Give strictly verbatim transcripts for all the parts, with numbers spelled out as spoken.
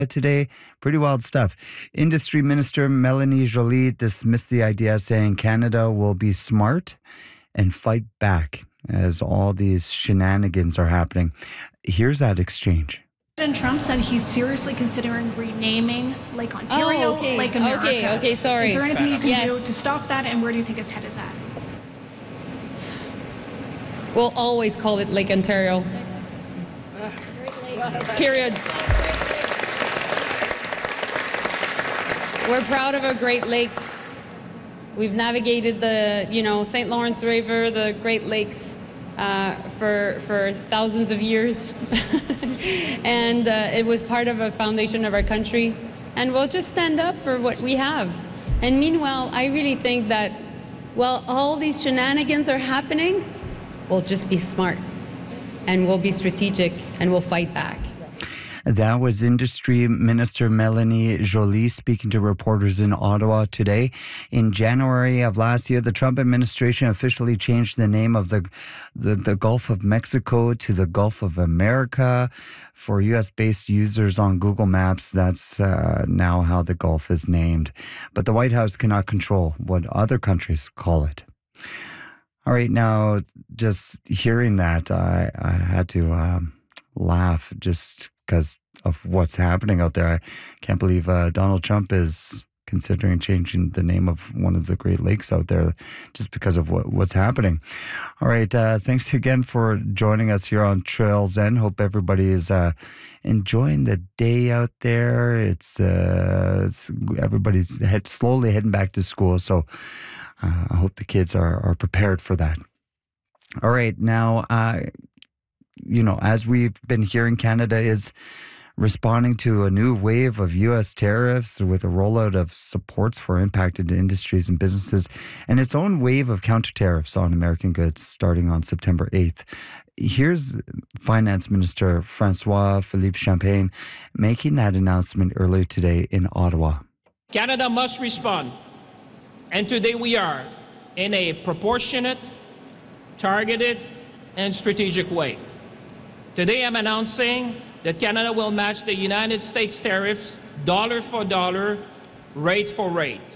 today. Pretty wild stuff. Industry Minister Melanie Joly dismissed the idea, saying Canada will be smart and fight back as all these shenanigans are happening. Here's that exchange. President Trump said he's seriously considering renaming Lake Ontario, oh, okay. Lake America. Okay, okay, sorry. Is there anything you can yes. do to stop that, and where do you think his head is at? We'll always call it Lake Ontario. Period. We're proud of our Great Lakes. We've navigated the, you know, Saint Lawrence River, the Great Lakes, uh, for for thousands of years, and uh, it was part of a foundation of our country. And we'll just stand up for what we have. And meanwhile, I really think that while all these shenanigans are happening, we'll just be smart, and we'll be strategic, and we'll fight back. That was Industry Minister Melanie Joly speaking to reporters in Ottawa today. In January of last year, the Trump administration officially changed the name of the, the, the Gulf of Mexico to the Gulf of America. For U S-based users on Google Maps, that's uh, now how the Gulf is named. But the White House cannot control what other countries call it. All right, now, just hearing that, I, I had to um, laugh just because of what's happening out there. I can't believe uh, Donald Trump is considering changing the name of one of the Great Lakes out there just because of what, what's happening. All right, uh, thanks again for joining us here on Trails End. Hope everybody is uh, enjoying the day out there. It's, uh, it's everybody's head, slowly heading back to school, so uh, I hope the kids are, are prepared for that. All right, now, uh, you know, as we've been hearing, Canada is responding to a new wave of U S tariffs with a rollout of supports for impacted industries and businesses and its own wave of counter tariffs on American goods starting on September eighth. Here's Finance Minister Francois Philippe Champagne making that announcement earlier today in Ottawa. Canada must respond, and today we are, in a proportionate, targeted, and strategic way. Today I'm announcing that Canada will match the United States tariffs dollar for dollar, rate for rate.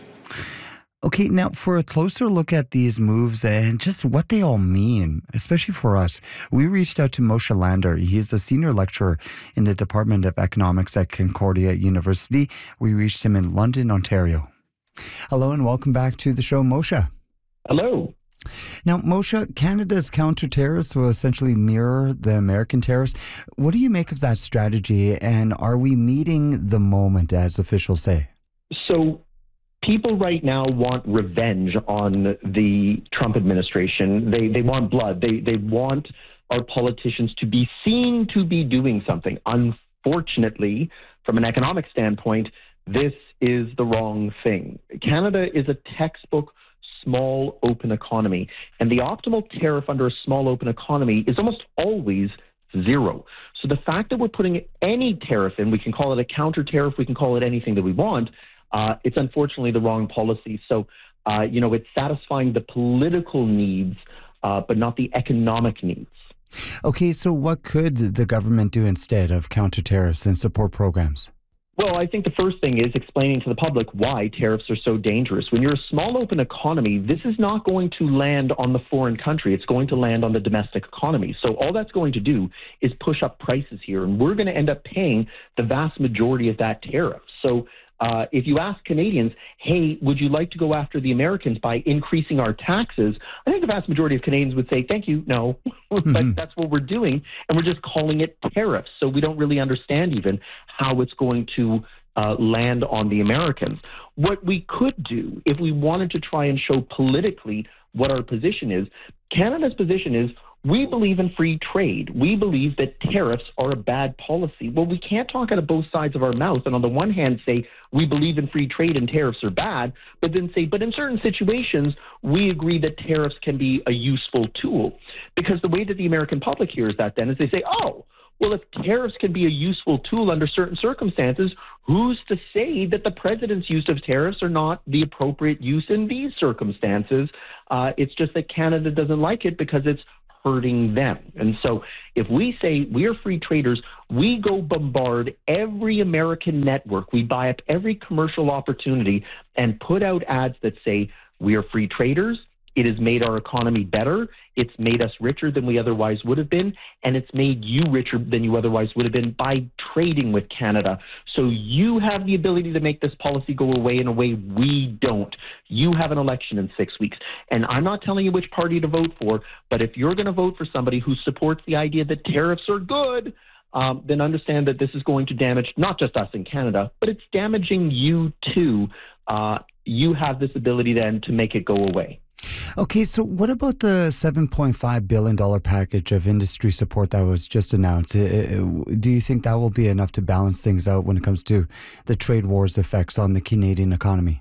Okay, now for a closer look at these moves and just what they all mean, especially for us, we reached out to Moshe Lander. He's a senior lecturer in the Department of Economics at Concordia University. We reached him in London, Ontario. Hello and welcome back to the show, Moshe. Hello. Now, Moshe, Canada's counter-tariffs will essentially mirror the American tariffs. What do you make of that strategy, and are we meeting the moment, as officials say? So people right now want revenge on the Trump administration. They they want blood. They they want our politicians to be seen to be doing something. Unfortunately, from an economic standpoint, this is the wrong thing. Canada is a textbook small open economy, and the optimal tariff under a small open economy is almost always zero. So the fact that we're putting any tariff in, we can call it a counter tariff, we can call it anything that we want, uh, it's unfortunately the wrong policy. So, uh, you know, it's satisfying the political needs, uh, but not the economic needs. Okay, so what could the government do instead of counter tariffs and support programs? Well, I think the first thing is explaining to the public why tariffs are so dangerous. When you're a small open economy, this is not going to land on the foreign country. It's going to land on the domestic economy. So all that's going to do is push up prices here, and we're going to end up paying the vast majority of that tariff. So uh, if you ask Canadians, hey, would you like to go after the Americans by increasing our taxes? I think the vast majority of Canadians would say, thank you, no. Mm-hmm. But that's what we're doing, and we're just calling it tariffs. So we don't really understand even how it's going to uh, land on the Americans. What we could do, if we wanted to try and show politically what our position is, Canada's position is, we believe in free trade. We believe that tariffs are a bad policy. Well, we can't talk out of both sides of our mouth and on the one hand say we believe in free trade and tariffs are bad, but then say, but in certain situations, we agree that tariffs can be a useful tool. Because the way that the American public hears that then is they say, oh, well, if tariffs can be a useful tool under certain circumstances, who's to say that the president's use of tariffs are not the appropriate use in these circumstances? Uh, it's just that Canada doesn't like it because it's hurting them. And so if we say we are free traders, We go bombard every American network. We buy up every commercial opportunity and put out ads that say, we are free traders. It has made our economy better. It's made us richer than we otherwise would have been. And it's made you richer than you otherwise would have been by trading with Canada. So you have the ability to make this policy go away in a way we don't. You have an election in six weeks. And I'm not telling you which party to vote for, but if you're going to vote for somebody who supports the idea that tariffs are good, um, then understand that this is going to damage not just us in Canada, but it's damaging you too. Uh, you have this ability then to make it go away. Okay, so what about the seven point five billion dollars package of industry support that was just announced? Do you think that will be enough to balance things out when it comes to the trade war's effects on the Canadian economy?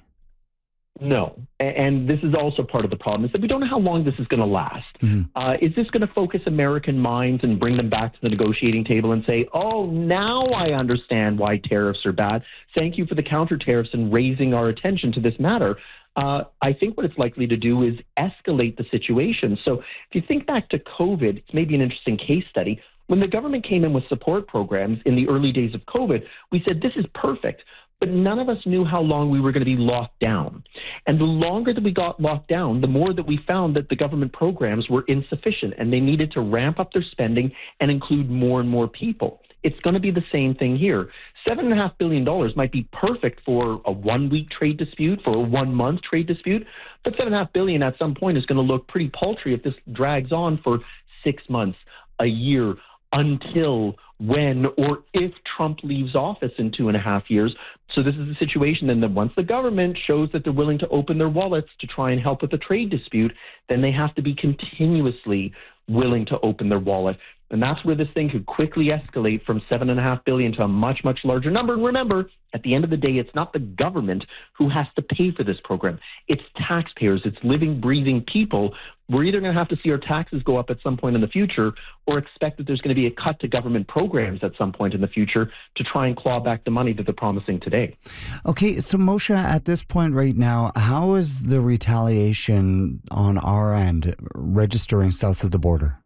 No. And this is also part of the problem, is that we don't know how long this is going to last. Mm-hmm. Uh, is this going to focus American minds and bring them back to the negotiating table and say, oh, now I understand why tariffs are bad. Thank you for the counter tariffs and raising our attention to this matter. Uh, I think what it's likely to do is escalate the situation. So if you think back to COVID, it's maybe an interesting case study. When the government came in with support programs in the early days of COVID, we said, this is perfect. But none of us knew how long we were going to be locked down. And the longer that we got locked down, the more that we found that the government programs were insufficient and they needed to ramp up their spending and include more and more people. It's going to be the same thing here. Seven and a half billion dollars might be perfect for a one-week trade dispute, for a one-month trade dispute, but seven and a half billion at some point is going to look pretty paltry if this drags on for six months, a year, until when or if Trump leaves office in two and a half years. So this is a situation then that once the government shows that they're willing to open their wallets to try and help with the trade dispute, then they have to be continuously willing to open their wallet. And that's where this thing could quickly escalate from seven and a half billion to a much, much larger number. And remember, at the end of the day, it's not the government who has to pay for this program. It's taxpayers. It's living, breathing people. We're either going to have to see our taxes go up at some point in the future or expect that there's going to be a cut to government programs at some point in the future to try and claw back the money that they're promising today. Okay, so Moshe, at this point right now, how is the retaliation on our end registering south of the border?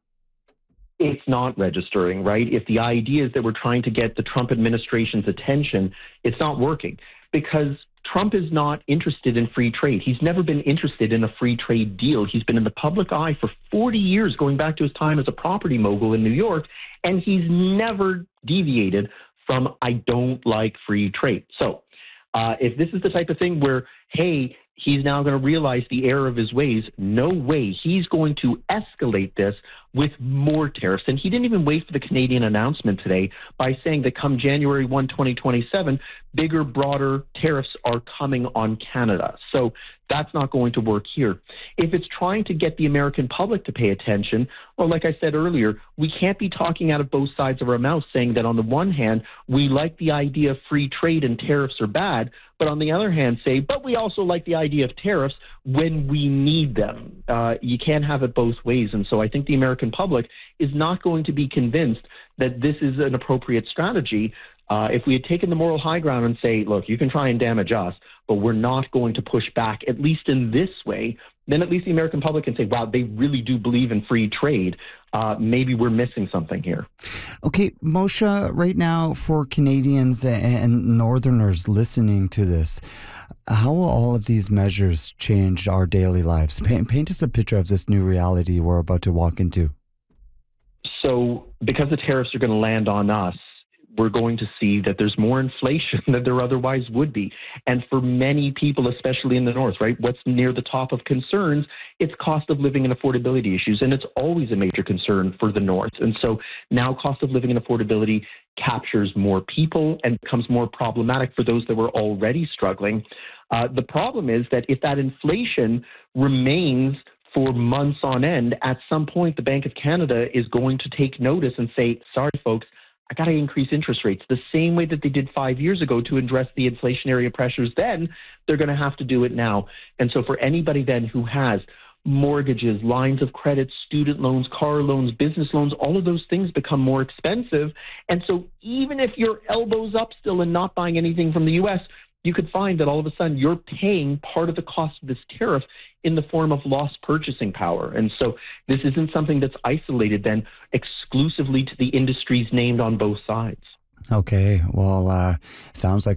It's not registering, right? If the idea is that we're trying to get the Trump administration's attention, it's not working because Trump is not interested in free trade. He's never been interested in a free trade deal. He's been in the public eye for forty years, going back to his time as a property mogul in New York, and he's never deviated from I don't like free trade. So uh, if this is the type of thing where, hey, he's now going to realize the error of his ways, no way. He's going to escalate this with more tariffs. And he didn't even wait for the Canadian announcement today by saying that come January first, twenty twenty-seven, bigger, broader tariffs are coming on Canada. So that's not going to work here. If it's trying to get the American public to pay attention, well, like I said earlier, we can't be talking out of both sides of our mouth saying that on the one hand, we like the idea of free trade and tariffs are bad, but on the other hand say, but we also like the idea of tariffs when we need them. Uh, you can't have it both ways. And so I think the American public is not going to be convinced that this is an appropriate strategy. Uh, if we had taken the moral high ground and say, look, you can try and damage us, but we're not going to push back, at least in this way, then at least the American public can say, wow, they really do believe in free trade. Uh, maybe we're missing something here. Okay, Moshe, right now for Canadians and Northerners listening to this, how will all of these measures change our daily lives? Paint, paint us a picture of this new reality we're about to walk into. So because the tariffs are going to land on us, we're going to see that there's more inflation than there otherwise would be. And for many people, especially in the North, right, what's near the top of concerns, it's cost of living and affordability issues. And it's always a major concern for the North. And so now cost of living and affordability captures more people and becomes more problematic for those that were already struggling. Uh, the problem is that if that inflation remains for months on end, at some point, the Bank of Canada is going to take notice and say, sorry, folks, I got to increase interest rates the same way that they did five years ago to address the inflationary pressures then. They're going to have to do it now. And so for anybody then who has mortgages, lines of credit, student loans, car loans, business loans, all of those things become more expensive. And so even if your elbow's up still and not buying anything from the U S, you could find that all of a sudden you're paying part of the cost of this tariff in the form of lost purchasing power. And so this isn't something that's isolated then exclusively to the industries named on both sides. Okay, well, uh, sounds like